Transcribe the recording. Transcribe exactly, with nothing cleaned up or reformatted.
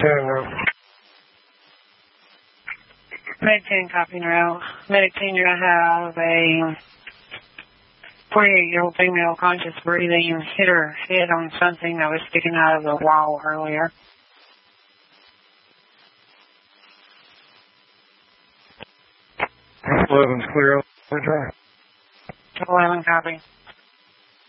Med ten, copy now. Medic ten, you're going to have a forty-eight-year-old female conscious breathing hit her head on something that was sticking out of the wall earlier. eleven's clear. eleven, copy.